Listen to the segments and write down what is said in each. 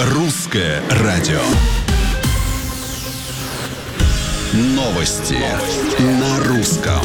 Русское радио. Новости на русском.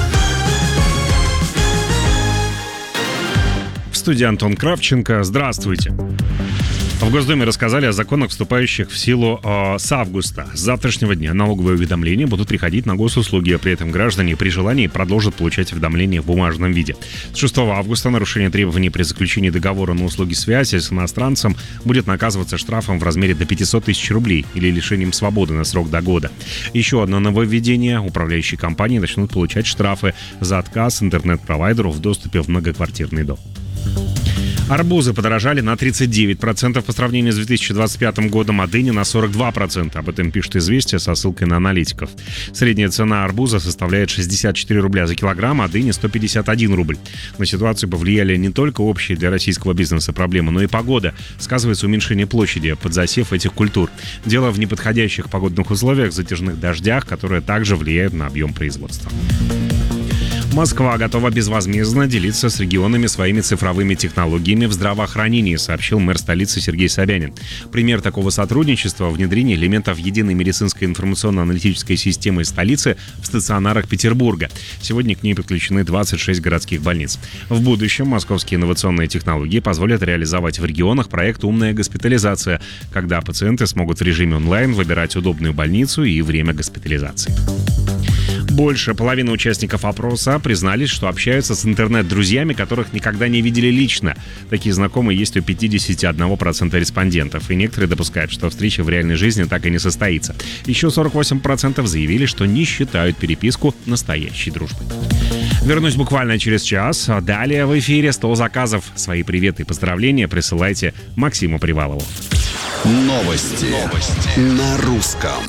В студии Антон Кравченко. Здравствуйте. В Госдуме рассказали о законах, вступающих в силу с августа. С завтрашнего дня налоговые уведомления будут приходить на госуслуги, а при этом граждане при желании продолжат получать уведомления в бумажном виде. С 6 августа нарушение требований при заключении договора на услуги связи с иностранцем будет наказываться штрафом в размере до 500 тысяч рублей или лишением свободы на срок до года. Еще одно нововведение. Управляющие компании начнут получать штрафы за отказ интернет-провайдеру в доступе в многоквартирный дом. Арбузы подорожали на 39% по сравнению с 2025 годом, а дыни на 42%. Об этом пишет «Известия» со ссылкой на аналитиков. Средняя цена арбуза составляет 64 рубля за килограмм, а дыни 151 рубль. На ситуацию повлияли не только общие для российского бизнеса проблемы, но и погода. Сказывается уменьшение площади под засев этих культур. Дело в неподходящих погодных условиях, затяжных дождях, которые также влияют на объем производства. Москва готова безвозмездно делиться с регионами своими цифровыми технологиями в здравоохранении, сообщил мэр столицы Сергей Собянин. Пример такого сотрудничества – внедрение элементов единой медицинской информационно-аналитической системы столицы в стационарах Петербурга. Сегодня к ней подключены 26 городских больниц. В будущем московские инновационные технологии позволят реализовать в регионах проект «Умная госпитализация», когда пациенты смогут в режиме онлайн выбирать удобную больницу и время госпитализации. Больше половины участников опроса признались, что общаются с интернет-друзьями, которых никогда не видели лично. Такие знакомые есть у 51% респондентов, и некоторые допускают, что встреча в реальной жизни так и не состоится. Еще 48% заявили, что не считают переписку настоящей дружбой. Вернусь буквально через час. Далее в эфире «100 заказов». Свои приветы и поздравления присылайте Максиму Привалову. Новости на русском.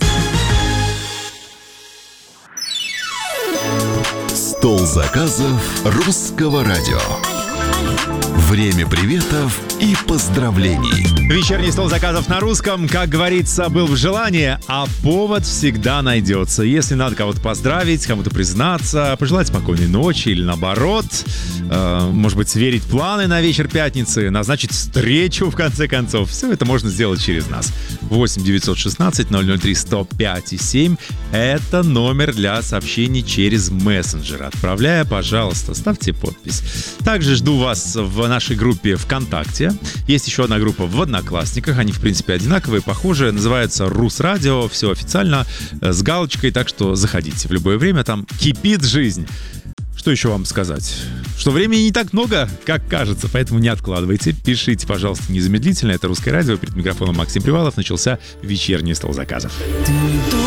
Стол заказов русского радио. Время приветов и поздравлений. Вечерний стол заказов на русском, как говорится, был в желании, а повод всегда найдется. Если надо кого-то поздравить, кому-то признаться, пожелать спокойной ночи или наоборот, может быть, сверить планы на вечер пятницы, назначить встречу в конце концов. Все это можно сделать через нас. 8 916 003 105 и 7 – это номер для сообщений через мессенджер. Отправляя, пожалуйста, ставьте подпись. Также жду вас в нашей группе ВКонтакте. Есть еще одна группа в Одноклассниках. Они, в принципе, одинаковые, похожие. Называется РусРадио. Все официально, с галочкой. Так что заходите в любое время. Там кипит жизнь. Что еще вам сказать? Что времени не так много, как кажется, поэтому не откладывайте. Пишите, пожалуйста, незамедлительно. Это «Русское радио». Перед микрофоном Максим Привалов. Начался вечерний стол заказов.